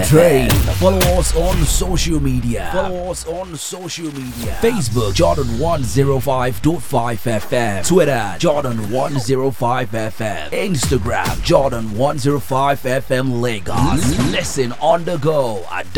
train. Follow us on social media. Facebook Jordan 105.5 FM. Twitter Jordan 105 FM. Instagram Jordan 105 FM Lagos. Listen on the go at